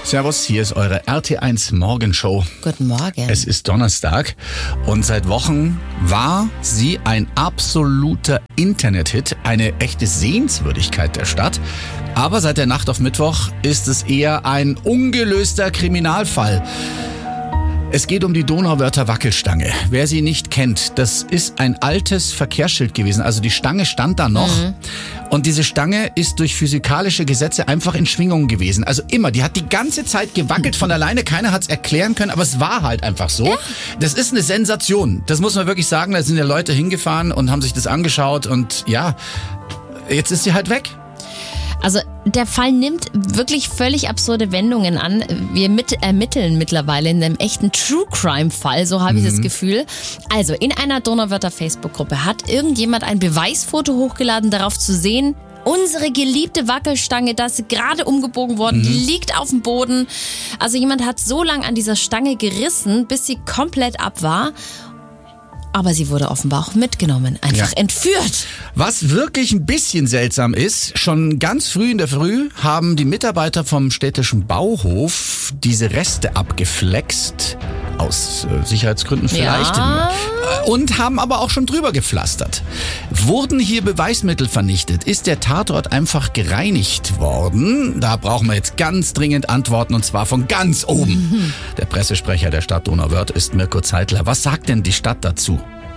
Servus, hier ist eure RT1 Morgenshow. Guten Morgen. Es ist Donnerstag und seit Wochen war sie ein absoluter Internethit, eine echte Sehenswürdigkeit der Stadt. Aber seit der Nacht auf Mittwoch ist es eher ein ungelöster Kriminalfall. Es geht um die Donauwörther Wackelstange. Wer sie nicht kennt, das ist ein altes Verkehrsschild gewesen. Also die Stange stand da noch. Und diese Stange ist durch physikalische Gesetze einfach in Schwingung gewesen. Also immer, die hat die ganze Zeit gewackelt von alleine. Keiner hat es erklären können, aber es war halt einfach so. Ja. Das ist eine Sensation. Das muss man wirklich sagen. Da sind ja Leute hingefahren und haben sich das angeschaut. Und ja, jetzt ist sie halt weg. Also der Fall nimmt wirklich völlig absurde Wendungen an. Wir ermitteln mittlerweile in einem echten True-Crime-Fall, so habe ich das Gefühl. Also in einer Donauwörther Facebook-Gruppe hat irgendjemand ein Beweisfoto hochgeladen, darauf zu sehen, unsere geliebte Wackelstange, da ist gerade umgebogen worden, die liegt auf dem Boden. Also jemand hat so lange an dieser Stange gerissen, bis sie komplett ab war. Aber sie wurde offenbar auch mitgenommen, einfach entführt. Was wirklich ein bisschen seltsam ist, schon ganz früh in der Früh haben die Mitarbeiter vom städtischen Bauhof diese Reste abgeflext, aus Sicherheitsgründen vielleicht, und haben aber auch schon drüber gepflastert. Wurden hier Beweismittel vernichtet? Ist der Tatort einfach gereinigt worden? Da brauchen wir jetzt ganz dringend Antworten, und zwar von ganz oben. Der Pressesprecher der Stadt Donauwörth ist Mirko Zeitler. Was sagt denn die Stadt dazu?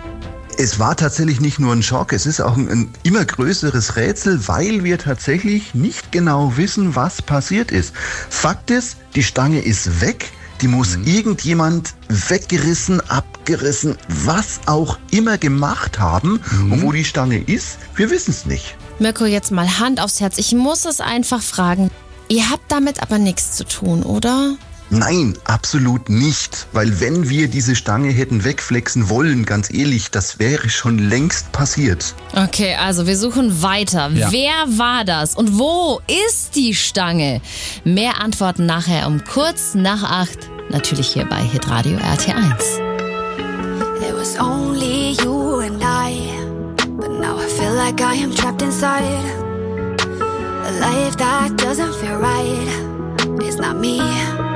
Es war tatsächlich nicht nur ein Schock, es ist auch ein immer größeres Rätsel, weil wir tatsächlich nicht genau wissen, was passiert ist. Fakt ist, die Stange ist weg, die muss irgendjemand weggerissen, abgerissen, was auch immer gemacht haben. Und wo die Stange ist, wir wissen es nicht. Mirko, jetzt mal Hand aufs Herz, ich muss es einfach fragen. Ihr habt damit aber nichts zu tun, oder? Nein, absolut nicht. Weil wenn wir diese Stange hätten wegflexen wollen, ganz ehrlich, das wäre schon längst passiert. Okay, also wir suchen weiter. Ja. Wer war das und wo ist die Stange? Mehr Antworten nachher um kurz nach 8. Natürlich hier bei Hitradio RT1. It was only you and I, but now I feel like I am trapped inside a life that doesn't feel right. It's not me.